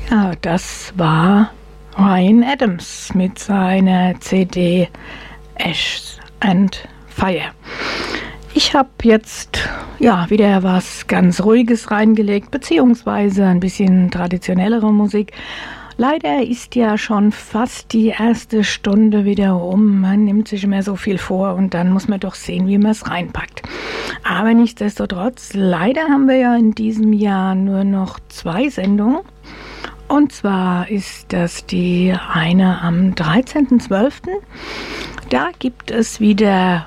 Ja, das war Ryan Adams mit seiner CD Ash and Fire. Ich habe jetzt wieder was ganz Ruhiges reingelegt, beziehungsweise ein bisschen traditionellere Musik. Leider ist ja schon fast die erste Stunde wieder rum. Man nimmt sich immer so viel vor und dann muss man doch sehen, wie man es reinpackt. Aber nichtsdestotrotz, leider haben wir ja in diesem Jahr nur noch 2 Sendungen. Und zwar ist das die eine am 13.12. Da gibt es wieder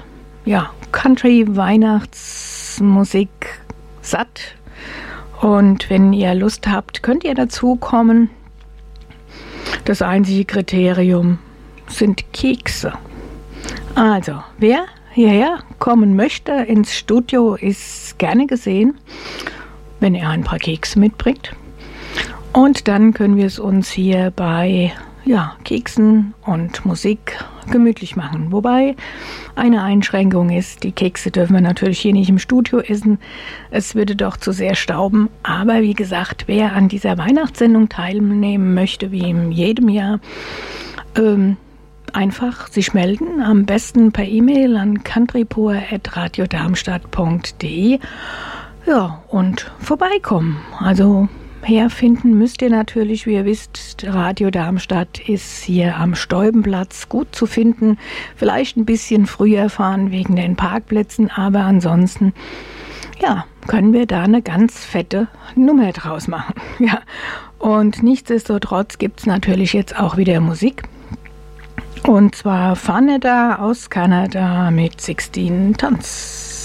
Country-Weihnachtsmusik satt. Und wenn ihr Lust habt, könnt ihr dazu kommen. Das einzige Kriterium sind Kekse. Also, wer hierher kommen möchte ins Studio, ist gerne gesehen, wenn er ein paar Kekse mitbringt. Und dann können wir es uns hier bei Keksen und Musik gemütlich machen. Wobei eine Einschränkung ist, die Kekse dürfen wir natürlich hier nicht im Studio essen. Es würde doch zu sehr stauben. Aber wie gesagt, wer an dieser Weihnachtssendung teilnehmen möchte, wie in jedem Jahr, einfach sich melden. Am besten per E-Mail an countrypur@radiodarmstadt.de. Ja, und vorbeikommen. Also herfinden müsst ihr natürlich, wie ihr wisst, Radio Darmstadt ist hier am Steubenplatz gut zu finden. Vielleicht ein bisschen früher fahren wegen den Parkplätzen, aber ansonsten, können wir da eine ganz fette Nummer draus machen. Ja, und nichtsdestotrotz gibt es natürlich jetzt auch wieder Musik. Und zwar Faneda aus Kanada mit 16 Tons.